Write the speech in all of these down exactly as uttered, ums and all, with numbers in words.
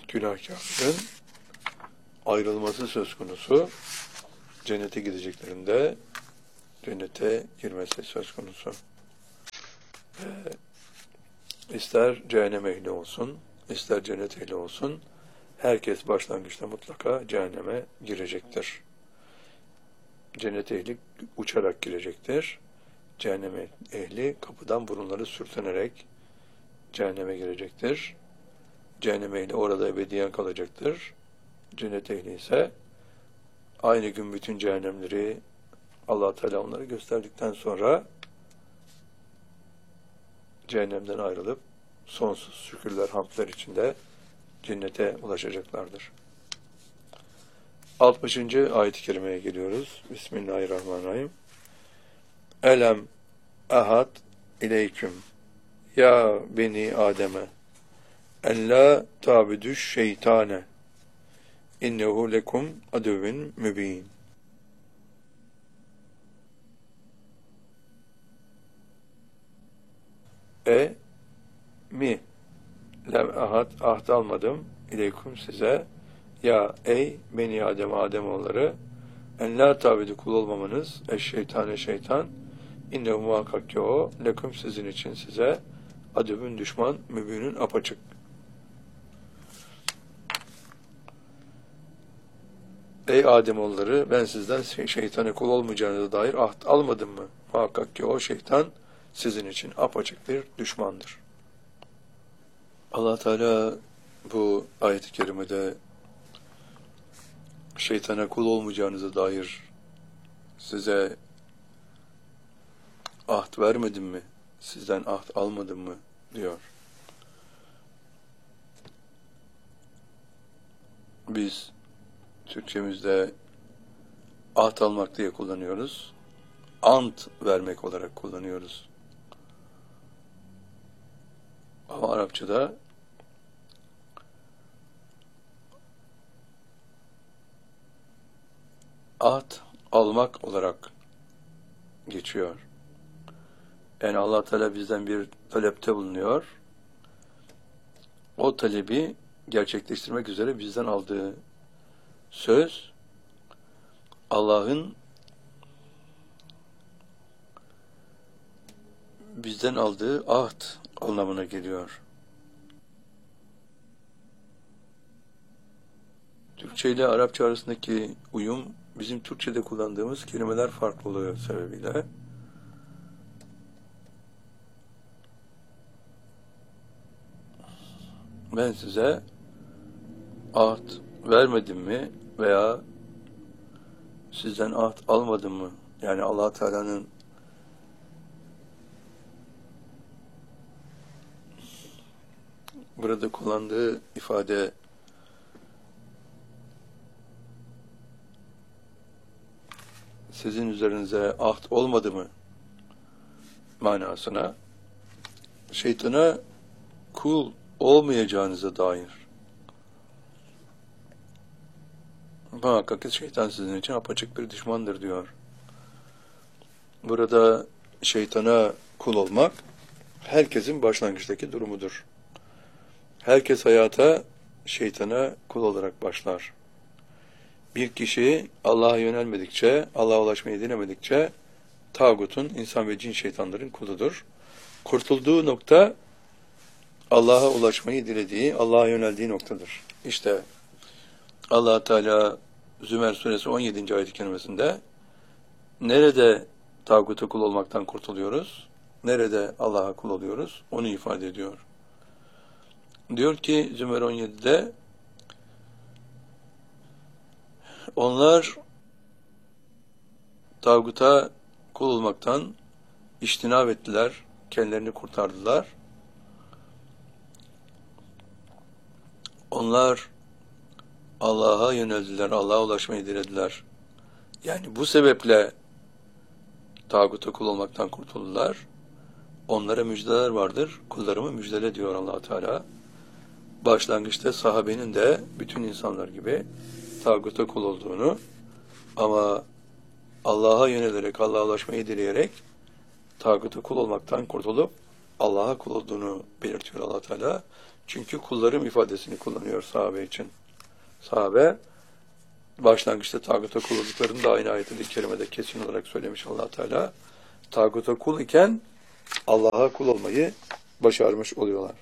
günahkarların ayrılması söz konusu. Cennete gideceklerinde cennete girmesi söz konusu. Ve ister cehennem ehli olsun, ister cennet ehli olsun, herkes başlangıçta mutlaka cehenneme girecektir. Cennet ehli uçarak girecektir. Cehennem ehli kapıdan burunları sürtünerek cehenneme girecektir. Cehennem ehli orada ebediyen kalacaktır. Cennet ehli ise aynı gün bütün cehennemleri Allah Teala onları gösterdikten sonra cehennemden ayrılıp sonsuz şükürler, hamdler içinde cennete ulaşacaklardır. altmışıncı ayet-i kerimeye geliyoruz. Bismillahirrahmanirrahim. Elem ahad ileyküm ya beni Adem'e en la tabidüş şeytane innehu lekum aduvun mübin. E mi lem ahad ahd almadım ileyküm size ya ey beni Adem Ademoğulları en la tabidu kul olmamanız eş şeytane şeytan innehu muhakkak ki o lekum sizin için size aduvun düşman mübinin apaçık. Ey Ademoğulları ben sizden şeytana kul olmayacağınıza dair ahd almadım mı? Muhakkak ki o şeytan sizin için apaçık bir düşmandır. Allah Teala bu ayet-i kerimede şeytana kul olmayacağınıza dair size ahd vermedim mi? Sizden ahd almadım mı? Diyor. Biz Türkçemizde ahd almak diye kullanıyoruz. Ant vermek olarak kullanıyoruz. Ama Arapçada ahd almak olarak geçiyor. Yani Allah Teala bizden bir talepte bulunuyor. O talebi gerçekleştirmek üzere bizden aldığı söz Allah'ın bizden aldığı ahd anlamına geliyor. Türkçe ile Arapça arasındaki uyum bizim Türkçe'de kullandığımız kelimeler farklı oluyor sebebiyle. Ben size ahd vermedim mi veya sizden ahd almadım mı? Yani Allah Teala'nın burada kullandığı ifade sizin üzerinize ahd olmadı mı manasına şeytana kul olmayacağınıza dair. Muhakkak ki şeytan sizin için apaçık bir düşmandır diyor. Burada şeytana kul olmak herkesin başlangıçtaki durumudur. Herkes hayata şeytana kul olarak başlar. Bir kişi Allah'a yönelmedikçe, Allah'a ulaşmayı dilemedikçe tağutun, insan ve cin şeytanların kuludur. Kurtulduğu nokta Allah'a ulaşmayı dilediği, Allah'a yöneldiği noktadır. İşte Allah Teala Zümer suresi on yedinci ayet-i kerimesinde nerede tağuta kul olmaktan kurtuluyoruz, nerede Allah'a kul oluyoruz, onu ifade ediyor. Diyor ki Zümer on yedide onlar tağuta kul olmaktan içtinab ettiler, kendilerini kurtardılar. Onlar Allah'a yöneldiler, Allah'a ulaşmayı dilediler. Yani bu sebeple tağuta kul olmaktan kurtuldular. Onlara müjdeler vardır. Kullarımı müjdele diyor Allah Teala. Başlangıçta sahabenin de bütün insanlar gibi tağuta kul olduğunu ama Allah'a yönelerek, Allah'a ulaşmayı dileyerek tağuta kul olmaktan kurtulup Allah'a kul olduğunu belirtiyor Allah Teala. Çünkü kullarım ifadesini kullanıyor sahabe için. Sahabe başlangıçta tağuta kul olduklarını da aynı ayet-i kerimede kesin olarak söylemiş Allah Teala. Tağuta kul iken Allah'a kul olmayı başarmış oluyorlar.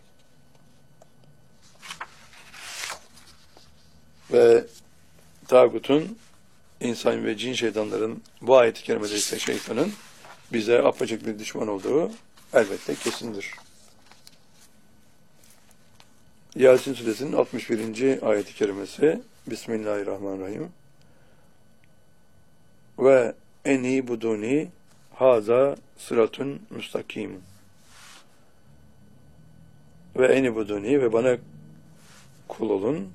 Ve tağutun, insan ve cin şeytanların, bu ayet-i kerimede ise şeytanın bize apaçık bir düşman olduğu elbette kesindir. Yasin suresinin altmış birinci ayet-i kerimesi. Bismillahirrahmanirrahim. Ve eni buduni haza sıratun müstakim. Ve eni buduni, ve bana kul olun.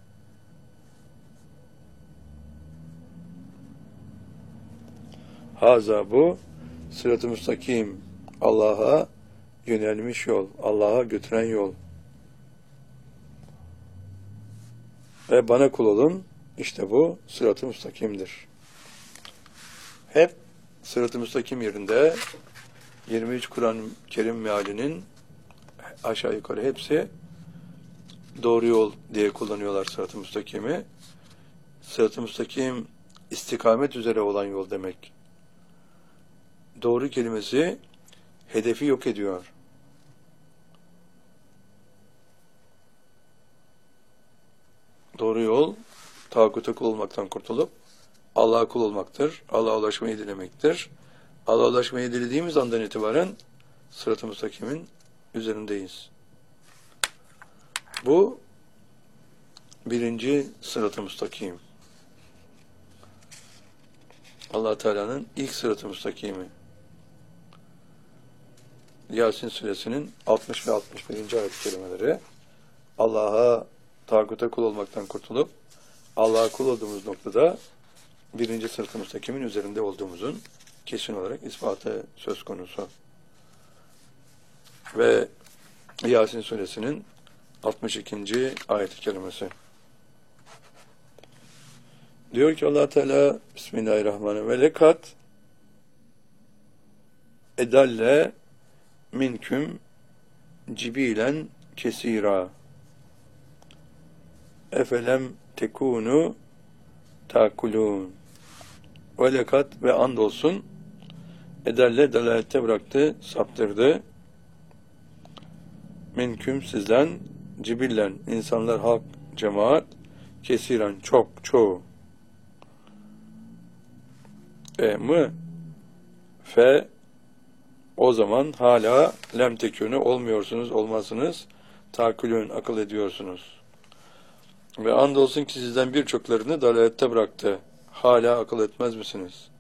Haza, bu sırat-ı müstakim, Allah'a yönelmiş yol, Allah'a götüren yol. Ve bana kul olun, işte bu sırat-ı müstakimdir. Hep sırat-ı müstakim yerinde yirmi üç Kur'an-ı Kerim mealinin aşağı yukarı hepsi doğru yol diye kullanıyorlar sırat-ı müstakimi. Sırat-ı müstakim istikamet üzere olan yol demek. Doğru kelimesi hedefi yok ediyor. Doğru yol, tağuta kul olmaktan kurtulup Allah'a kul olmaktır. Allah'a ulaşmayı dilemektir. Allah'a ulaşmayı dilediğimiz andan itibaren sırat-ı müstakimin üzerindeyiz. Bu birinci sırat-ı müstakim. Allah Teala'nın ilk sırat-ı müstakimi. Yasin suresinin altmış ve altmış birinci ayet-i kerimeleri. Allah'a, tağuta kul olmaktan kurtulup Allah'a kul olduğumuz noktada birinci sırat-ı müstakimin üzerinde olduğumuzun kesin olarak ispatı söz konusu. Ve Yasin suresinin altmış ikinci ayet-i kerimesi. Diyor ki Allah Teala, Bismillahirrahmanirrahim, ve lekat edalle minküm cibilen kesira efelem tekunu takulun. Ve lekat, ve andolsun, edalle, dalalette bıraktı, saptırdı, minküm, sizden, cibillen, insanlar, halk, cemaat, kesiren, çok, çoğu. E mı? Fe, o zaman hala lem tekûnü, olmuyorsunuz, olmazsınız, takülün, akıl ediyorsunuz. Ve andolsun ki sizden birçoklarını dalalette bıraktı. Hala akıl etmez misiniz?